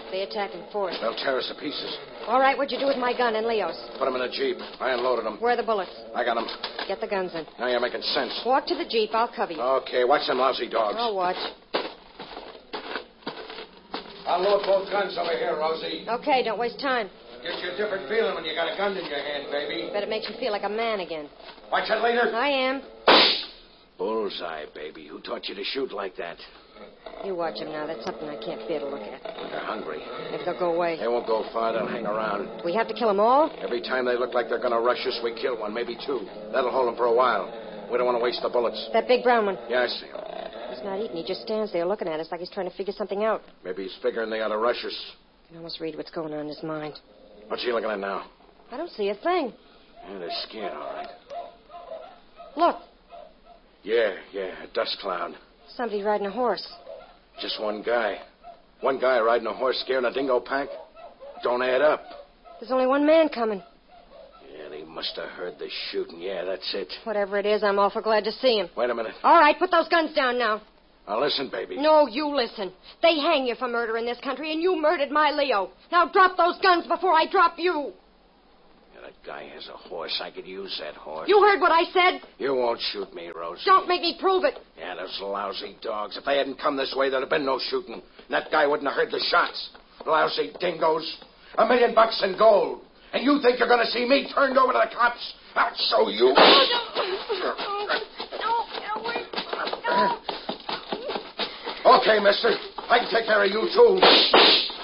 They attack in force. They'll tear us to pieces. All right, what'd you do with my gun and Leo's? Put them in a Jeep. I unloaded them. Where are the bullets? I got them. Get the guns in. Now you're making sense. Walk to the Jeep. I'll cover you. Okay, watch them lousy dogs. I'll watch. I'll load both guns over here, Rosie. Okay, don't waste time. Gives you a different feeling when you got a gun in your hand, baby. Bet it makes you feel like a man again. Watch it later. I am. Bullseye, baby. Who taught you to shoot like that? You watch them now. That's something I can't bear to look at. They're hungry. Maybe they'll go away. They won't go far. They'll hang around. Do we have to kill them all? Every time they look like they're going to rush us, we kill one, maybe two. That'll hold them for a while. We don't want to waste the bullets. That big brown one. Yeah, I see him. He's not eating. He just stands there looking at us like he's trying to figure something out. Maybe he's figuring they ought to rush us. I can almost read what's going on in his mind. What's he looking at now? I don't see a thing. Yeah, they're scared, all right. Look, Yeah, a dust cloud. somebody riding a horse. Just one guy. One guy riding a horse scaring a dingo pack? Don't add up. There's only one man coming. Yeah, they must have heard the shooting. Yeah, that's it. Whatever it is, I'm awful glad to see him. Wait a minute. All right, put those guns down now. Now listen, baby. No, you listen. They hang you for murder in this country, and you murdered my Leo. Now drop those guns before I drop you. Yeah, that guy has a horse. I could use that horse. You heard what I said? You won't shoot me, Rosie. Don't make me prove it. Yeah, those lousy dogs. If they hadn't come this way, there'd have been no shooting. And that guy wouldn't have heard the shots. Lousy dingoes. $1 million in gold. And you think you're going to see me turned over to the cops? I'll show you. No, wait. No. Okay, mister. I can take care of you, too.